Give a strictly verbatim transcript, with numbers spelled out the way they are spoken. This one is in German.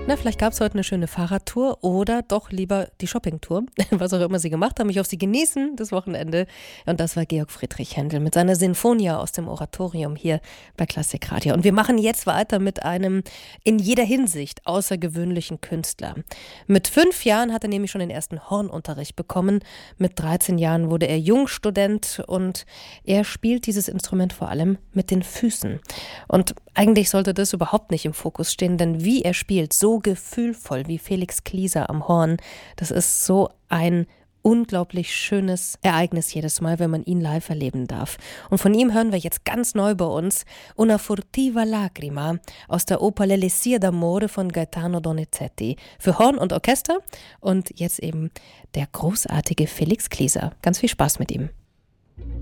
Na, vielleicht gab es heute eine schöne Fahrradtour oder doch lieber die Shoppingtour, was auch immer Sie gemacht haben. Ich hoffe, Sie genießen das Wochenende. Und das war Georg Friedrich Händel mit seiner Sinfonia aus dem Oratorium hier bei Klassikradio. Und wir machen jetzt weiter mit einem in jeder Hinsicht außergewöhnlichen Künstler. Mit fünf Jahren hat er nämlich schon den ersten Hornunterricht bekommen. Mit dreizehn Jahren wurde er Jungstudent und er spielt dieses Instrument vor allem mit den Füßen. Und eigentlich sollte das überhaupt nicht im Fokus stehen, denn wie er spielt, so gefühlvoll wie Felix Klieser am Horn, das ist so ein unglaublich schönes Ereignis jedes Mal, wenn man ihn live erleben darf. Und von ihm hören wir jetzt ganz neu bei uns Una furtiva lacrima aus der Oper L'Elixir d'amore von Gaetano Donizetti für Horn und Orchester und jetzt eben der großartige Felix Klieser. Ganz viel Spaß mit ihm.